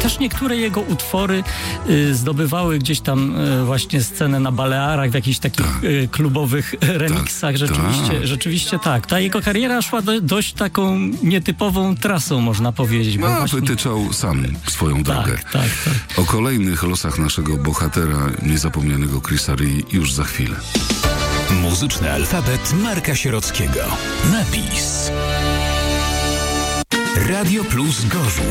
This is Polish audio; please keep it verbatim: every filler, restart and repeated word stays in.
Chociaż niektóre jego utwory y, zdobywały gdzieś tam y, właśnie scenę na Balearach, w jakichś takich Tak. y, klubowych remixach. Tak, Rzeczywiście, tak. rzeczywiście tak. Ta jego kariera szła do, dość taką nietypową trasą, można powiedzieć. Bo No, właśnie... wytyczał sam swoją drogę. Tak, tak, tak. O kolejnych losach naszego bohatera, niezapomnianego Chrisa Rea, już za chwilę. Muzyczny alfabet Marka Sierockiego. Napis. Radio Plus Gorzów.